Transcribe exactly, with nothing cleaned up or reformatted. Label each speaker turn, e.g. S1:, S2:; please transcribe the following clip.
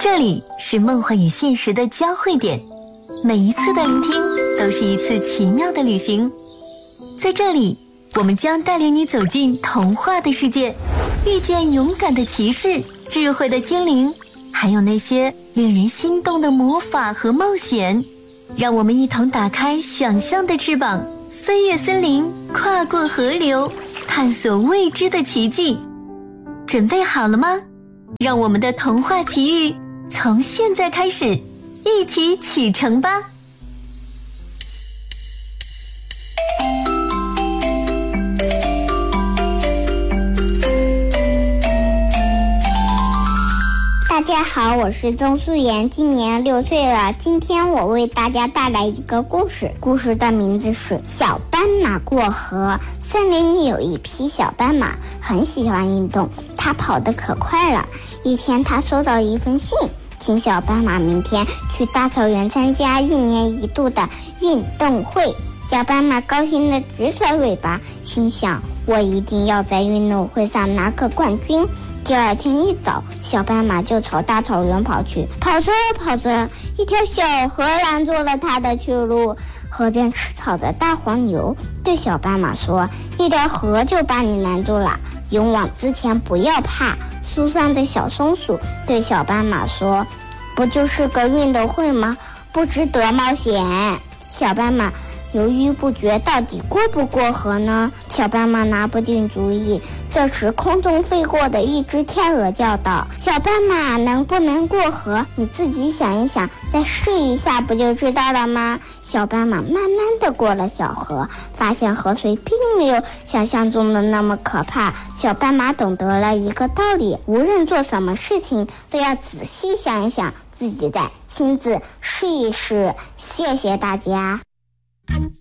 S1: 这里是梦幻与现实的交汇点，每一次的聆听都是一次奇妙的旅行。在这里，我们将带领你走进童话的世界，遇见勇敢的骑士、智慧的精灵，还有那些令人心动的魔法和冒险。让我们一同打开想象的翅膀，飞越森林，跨过河流，探索未知的奇迹。准备好了吗？让我们的童话奇遇从现在开始，一起启程吧！
S2: 大家好，我是曾素妍，今年六岁了。今天我为大家带来一个故事，故事的名字是小斑马过河。森林里有一匹小斑马，很喜欢运动，它跑得可快了。一天，它收到一封信，请小斑马明天去大草原参加一年一度的运动会。小斑马高兴地直甩尾巴，心想我一定要在运动会上拿个冠军。第二天一早，小斑马就朝大草原跑去。跑着跑着，一条小河拦住了它的去路。河边吃草的大黄牛对小斑马说：“一条河就把你拦住了，勇往直前，不要怕。”树上的小松鼠对小斑马说：“不就是个运动会吗？不值得冒险。”小斑马犹豫不决，到底过不过河呢？小斑马拿不定主意。这时空中飞过的一只天鹅叫道：“小斑马能不能过河？你自己想一想，再试一下不就知道了吗？”小斑马慢慢地过了小河，发现河水并没有想象中的那么可怕。小斑马懂得了一个道理，无论做什么事情都要仔细想一想，自己再亲自试一试。谢谢大家。